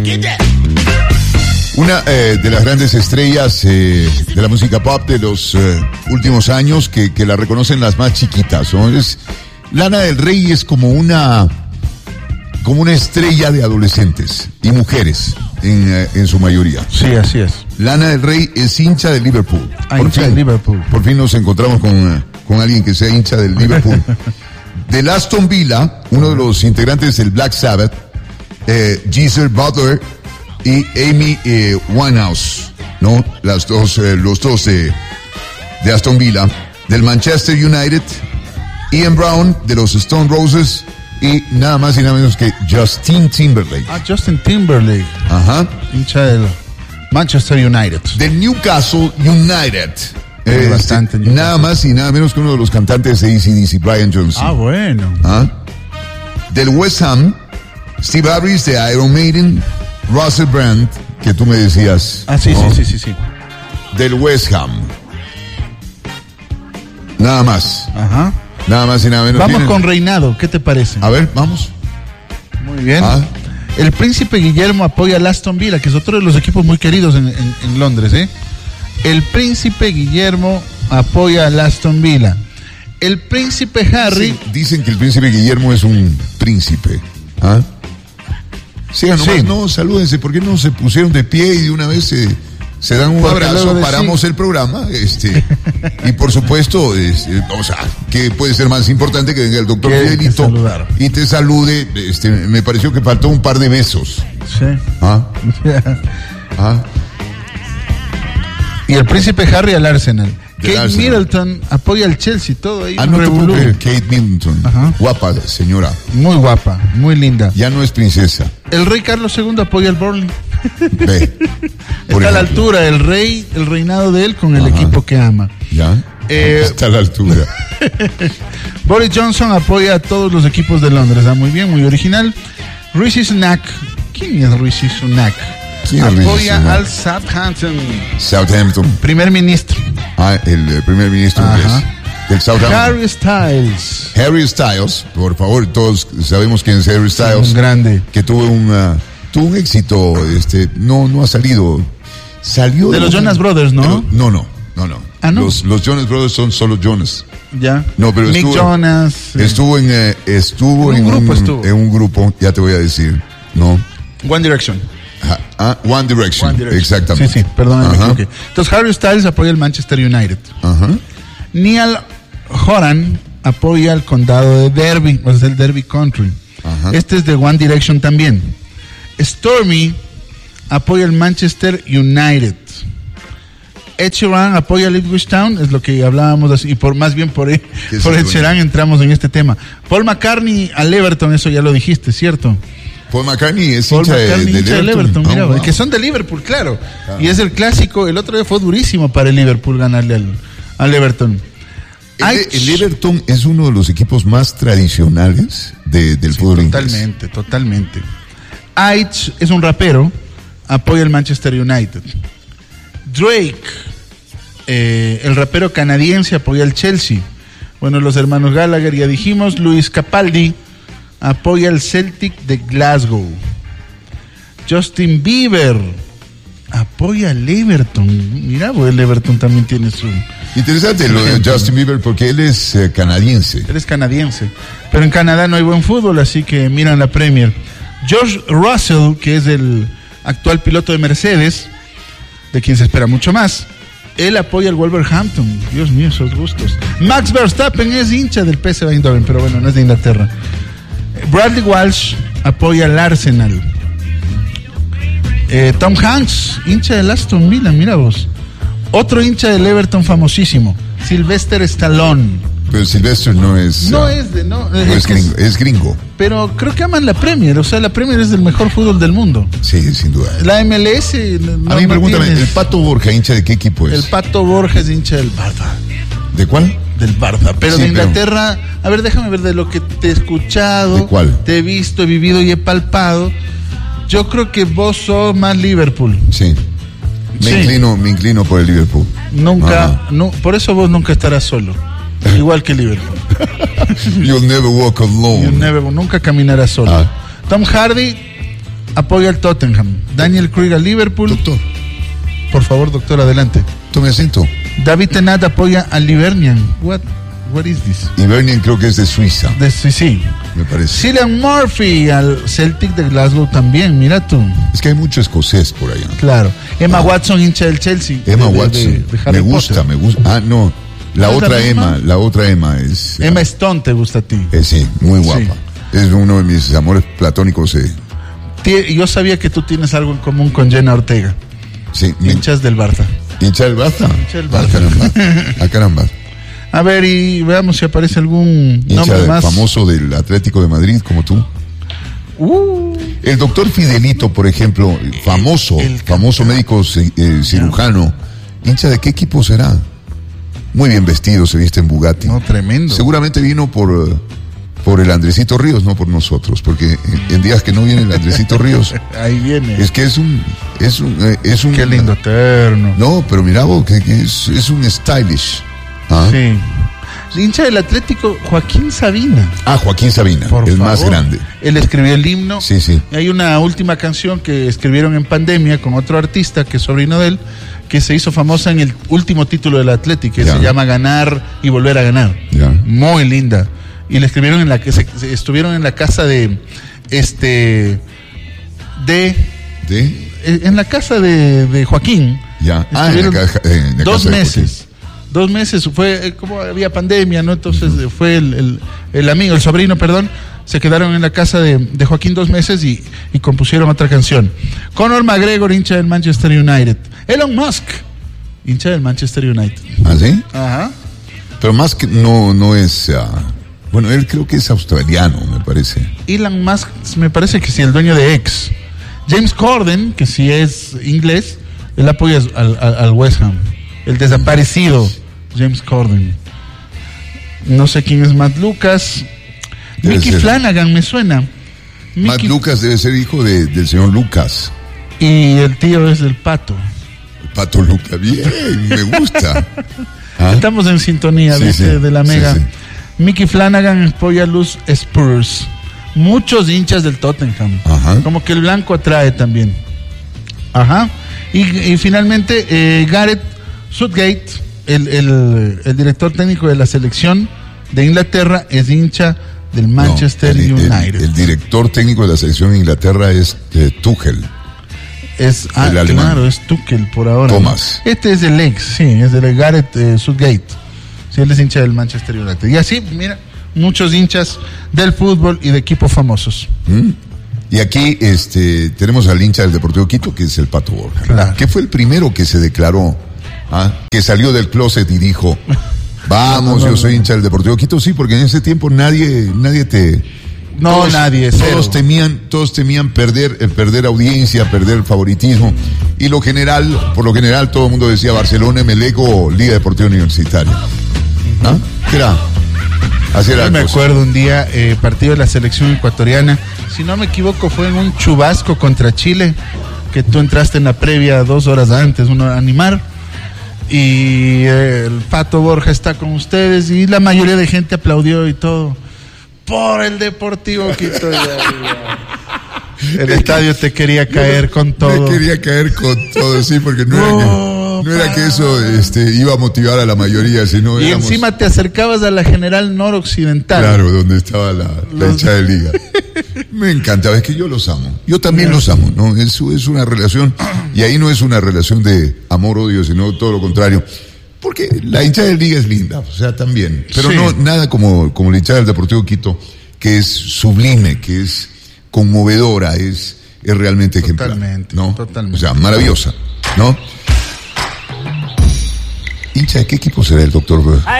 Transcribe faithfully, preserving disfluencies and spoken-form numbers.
Una eh, de las grandes estrellas eh, de la música pop de los eh, últimos años que, que la reconocen las más chiquitas, ¿no? Es, Lana del Rey es como una como una estrella de adolescentes y mujeres en, eh, en su mayoría. Sí, así es. Lana del Rey es hincha del Liverpool. Ah, hincha del Liverpool. Por fin nos encontramos con, eh, con alguien que sea hincha del Liverpool. Del Aston Villa, uno de los integrantes del Black Sabbath, eh, Geezer Butler y Amy eh, Winehouse, ¿no? Las dos, eh, los dos de, de Aston Villa. Del Manchester United, Ian Brown de los Stone Roses y nada más y nada menos que Justin Timberlake. Ah, Justin Timberlake. Ajá. Hincha del Manchester United. Del Newcastle United. Eh, bastante este, nada más y nada menos que uno de los cantantes de A C D C, Brian Johnson. Ah, bueno. ¿Ah? Del West Ham, Steve Harris de Iron Maiden, Russell Brand, que tú me decías. Ah, sí, ¿no? sí, sí, sí, sí. Del West Ham. Nada más. Ajá. Nada más y nada menos. Vamos ¿Tienen? con Reinado, ¿qué te parece? A ver, vamos. Muy bien. Ah. El Príncipe Guillermo apoya al Aston Villa, que es otro de los equipos muy queridos en, en, en Londres, ¿eh? El Príncipe Guillermo apoya al Aston Villa. El Príncipe Harry... Dicen, dicen que el Príncipe Guillermo es un príncipe. ¿Ah? Sí, nomás Sí. no, salúdense. ¿Por qué no se pusieron de pie y de una vez se, se dan un Porque luego abrazo? de Paramos sí. el programa. Este, y por supuesto, este, o sea, que puede ser más importante que venga el doctor Que- Fidelito que saludar. y te salude. Este, me pareció que faltó un par de besos. Sí. ¿Ah? ¿Ah? Y el Príncipe Harry al Arsenal. Del Kate Arsenal. Middleton apoya al Chelsea, todo ahí. Ah, un no te puedo revolú. creer, Kate Middleton. Ajá. Guapa señora. Muy guapa, muy linda. Ya no es princesa. El rey Carlos segundo apoya al Burnley. Ve. Por Está a la ejemplo. altura el rey, el reinado de él con el Ajá. equipo que ama. ¿Ya? Eh, Está a la altura. Boris Johnson apoya a todos los equipos de Londres. Ah, muy bien, muy original. Rishi Sunak. ¿Quién es Rishi Sunak? ¿Quién es Rishi Apoya Sunak? al Southampton. Southampton. Primer ministro. Ah, el eh, primer ministro Ajá. inglés del Southampton. Harry Styles. Harry Styles, por favor, todos sabemos quién es Harry Styles. Un grande. Que tuvo un, uh, tuvo un éxito, este, no, no ha salido. Salió De los Jonas Brothers, ¿no? de lo- no, no, no, no. Ah, ¿no? Los, los Jonas Brothers son solo Jonas. Ya. No, pero Mick estuvo, Jonas. eh, estuvo en, eh, estuvo En en un grupo un, estuvo. en un grupo, ya te voy a decir, ¿no? One Direction. Ah, ah, One Direction, One Direction. exactamente. Sí, sí, perdón, me Ajá, equivoqué. Entonces Harry Styles apoya el Manchester United. ajá. Neil Horan apoya el condado de Derby, o sea, el Derby Country. Ajá. Este es de One Direction también. Stormy apoya el Manchester United. Ed Sheeran apoya el Ipswich Town, es lo que hablábamos así, y por más bien por, ¿Qué es por el Ed dueño? Sheeran entramos en este tema. Paul McCartney al Everton, eso ya lo dijiste, ¿cierto? Paul McCartney es Paul hincha de, McCartney, de hincha del Everton. Everton, mira, Ah, wow. que son de Liverpool, claro. Y es el clásico, el otro día fue durísimo para el Liverpool ganarle al, al Everton. El, Ay, el Everton es uno de los equipos más tradicionales de, del sí, fútbol inglés. totalmente, totalmente. Aitch es un rapero, apoya el Manchester United. Drake, eh, el rapero canadiense, apoya el Chelsea. Bueno, los hermanos Gallagher, ya dijimos. Luis Capaldi apoya el Celtic de Glasgow. Justin Bieber apoya al Everton. Mira, pues el Everton también tiene su... Interesante lo de Justin Bieber porque él es eh, canadiense. Él es canadiense. Pero en Canadá no hay buen fútbol, así que miran la Premier. George Russell, que es el actual piloto de Mercedes, de quien se espera mucho más, él apoya al Wolverhampton. Dios mío, esos gustos. Max Verstappen es hincha del P S V Eindhoven, pero bueno, no es de Inglaterra. Bradley Walsh apoya al Arsenal. Eh, Tom Hanks, hincha del Aston Villa, mira vos. Otro hincha del Everton famosísimo, Sylvester Stallone. Pero Sylvester no es... No uh, es de... No, no es es que gringo, es gringo. pero creo que aman la Premier, o sea, la Premier es el mejor fútbol del mundo. Sí, sin duda. La M L S... No, A mí no pregúntame, tienes- ¿el Pato Borja hincha de qué equipo es? El Pato Borges hincha del Barça. ¿De cuál? Del Barça. Pero Sí, de pero- Inglaterra, a ver, déjame ver de lo que te he escuchado. ¿De cuál? Te he visto, he vivido y he palpado. Yo creo que vos sos más Liverpool. Sí. Me Sí. inclino, me inclino por el Liverpool. Nunca, Ajá. no, por eso vos nunca estarás solo. Igual que Liverpool. You'll never walk alone. You never- nunca caminarás solo. Ah. Tom Hardy apoya al Tottenham. Daniel Craig al Liverpool. Doctor, Por favor, doctor, adelante. tome asiento. David Tennant apoya al Livernian. What? What is this? Hibernian creo que es de Suiza, De, sí, sí. me parece. Cillian Murphy al Celtic de Glasgow también, mira tú. Es que hay mucho escocés por allá. Claro. Emma Ah. Watson, hincha del Chelsea. Emma de- de- Watson, de- de Harry me gusta, Potter. me gusta. Ah, no, la ¿No es la otra misma? Emma, la otra Emma es... Emma Stone te gusta a ti. eh, sí, muy guapa. Es uno de mis amores platónicos. Eh. Tie- Yo sabía que tú tienes algo en común con Jenna Ortega. Sí, me- Hinchas del Barça. hincha del Barça. Hincha del Ah, Barça. caramba. Ah, caramba. A ver, y veamos si aparece algún Hincha nombre del más. famoso del Atlético de Madrid, como tú. Uh, El doctor Fidelito, por ejemplo, famoso, el famoso médico ci- eh, cirujano, hincha de qué equipo será. Muy bien vestido, se viste en Bugatti. no, tremendo. Seguramente vino por, eh, por el Andresito Ríos, no por nosotros, porque en, en días que no viene el Andresito Ríos, Ahí viene. es que es un, es un, eh, es un. Qué lindo terno. No, pero mira vos, que, que es, es un stylish. ¿Ah? Sí. Hincha del Atlético, Joaquín Sabina. Ah, Joaquín Sabina, Por el favor. más grande. Él escribió el himno. Sí, sí. Hay una última canción que escribieron en pandemia con otro artista que es sobrino de él, que se hizo famosa en el último título del Atlético, que Ya. se llama Ganar y Volver a Ganar. Ya. Muy linda. Y la escribieron en la que se, se- estuvieron en la casa de este de ¿De? en la casa de, de Joaquín. Ya. Ah, en la Estuvieron caja- eh, en la dos casa de meses. Dos meses, fue eh, como había pandemia, ¿no? Entonces eh, fue el, el, el amigo, el sobrino, perdón, se quedaron en la casa de, de Joaquín dos meses y, y compusieron otra canción. Conor McGregor, hincha del Manchester United. Elon Musk, hincha del Manchester United. ¿Ah, sí? Ajá. Pero más que no, no es. ah, bueno, él creo que es australiano, me parece. Elon Musk, me parece que sí, el dueño de X. James Corden, que sí es inglés, él apoya al, al, al West Ham. El desaparecido James Corden. No sé quién es Matt Lucas. Debe Mickey ser. Flanagan me suena. Matt Mickey- Lucas debe ser hijo de- del señor Lucas. Y el tío es del Pato. Pato Lucas, bien, me gusta. ¿Ah? Estamos en sintonía, Sí, dice, sí, de la sí, Mega. sí. Mickey Flanagan apoya a los Spurs. Muchos hinchas del Tottenham. Ajá. Como que el blanco atrae también. Ajá. Y, y finalmente, eh, Gareth Southgate, el, el, el director técnico de la selección de Inglaterra, es hincha del Manchester No, el, el- United. el director técnico de la selección de Inglaterra es eh, Tuchel. es, ah, el alemán. claro, es Tuchel por ahora. Thomas. Este es el ex, sí, es el Gareth eh, Southgate. Sí, él es hincha del Manchester United. Y así, mira, muchos hinchas del fútbol y de equipos famosos. ¿Mm? Y aquí este, tenemos al hincha del Deportivo Quito, que es el Pato Borja, Claro. que fue el primero que se declaró, ¿ah? que salió del closet y dijo, vamos, No, no, no, yo soy no. hincha del Deportivo Quito, sí, porque en ese tiempo nadie, nadie te... No, nadie, cero. Todos temían, todos temían perder, eh, perder audiencia, perder favoritismo, y lo general, por lo general todo el mundo decía Barcelona, Emelec o Liga Deportiva Universitaria. ¿Ah? ¿Qué era? Así era Yo la me cosa. acuerdo un día, eh, partido de la selección ecuatoriana, si no me equivoco fue en un chubasco contra Chile, que tú entraste en la previa dos horas antes, uno a animar, y eh, el Pato Borja está con ustedes, y la mayoría de gente aplaudió y todo, por el Deportivo Quito. Ya, ya. El estadio te quería caer con todo. Me quería caer con todo, sí, porque no, era, No, que, no era pa. que eso este, iba a motivar a la mayoría, sino Y éramos, encima te acercabas a la General Noroccidental. claro, donde estaba la, la Los- hincha de liga. Me encantaba, es que yo los amo. Yo también los amo, ¿no? Es, es una relación, y ahí no es una relación de amor-odio, sino todo lo contrario. Porque la hincha de liga es linda, o sea, también. Pero Sí. no nada como, como la hincha del Deportivo Quito, que es sublime, que es conmovedora, es, es realmente ejemplar. Totalmente, ¿no? totalmente. O sea, maravillosa, ¿no? ¿Hincha de qué equipo será el doctor?